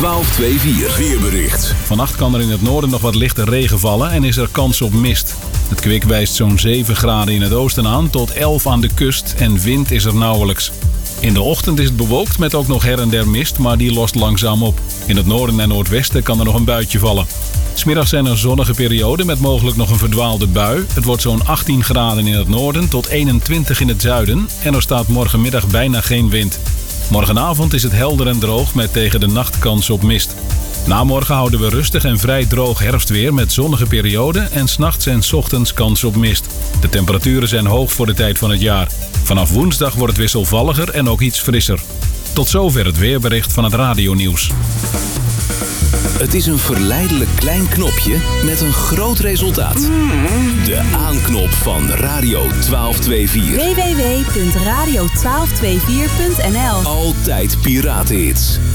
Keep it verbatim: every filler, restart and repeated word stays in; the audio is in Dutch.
twaalf vierentwintig weerbericht. Vannacht kan er in het noorden nog wat lichte regen vallen en is er kans op mist. Het kwik wijst zo'n zeven graden in het oosten aan tot elf aan de kust en wind is er nauwelijks. In de ochtend is het bewolkt met ook nog her en der mist, maar die lost langzaam op. In het noorden en noordwesten kan er nog een buitje vallen. 'S Middags zijn er zonnige perioden met mogelijk nog een verdwaalde bui. Het wordt zo'n achttien graden in het noorden tot eenentwintig in het zuiden en er staat morgenmiddag bijna geen wind. Morgenavond is het helder en droog met tegen de nacht kans op mist. Na morgen houden we rustig en vrij droog herfstweer met zonnige perioden en 's nachts en 's ochtends kans op mist. De temperaturen zijn hoog voor de tijd van het jaar. Vanaf woensdag wordt het wisselvalliger en ook iets frisser. Tot zover het weerbericht van het radionieuws. Het is een verleidelijk klein knopje met een groot resultaat. De aanknop van Radio twaalf vierentwintig. w w w punt radio twaalf vierentwintig punt n l. Altijd piratenhits.